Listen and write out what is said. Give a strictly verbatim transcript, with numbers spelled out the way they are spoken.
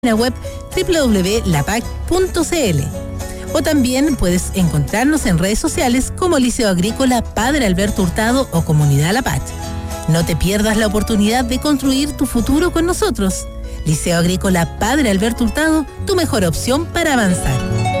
web doble u doble u doble u punto la p a c punto c l. O también puedes encontrarnos en redes sociales como Liceo Agrícola Padre Alberto Hurtado o Comunidad La Paz. No te pierdas la oportunidad de construir tu futuro con nosotros. Liceo Agrícola Padre Alberto Hurtado, tu mejor opción para avanzar.